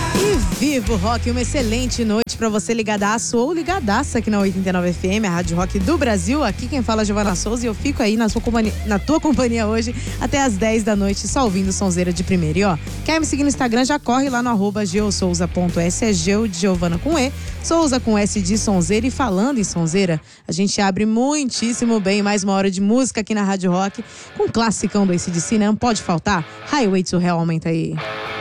Vivo Rock, uma excelente noite pra você ligadaço ou ligadaça aqui na 89 FM, a Rádio Rock do Brasil. Aqui quem fala é Giovana Souza e eu fico aí na tua companhia hoje até as 10 da noite, só ouvindo sonzeira de primeira. E ó, quer me seguir no Instagram, já corre lá no @geosouza.s, é Geo de Giovana com E, Souza com S de sonzeira. E falando em sonzeira, a gente abre muitíssimo bem mais uma hora de música aqui na Rádio Rock, com o classicão do AC/DC, né? Não pode faltar. Highway to Hell, aumenta aí.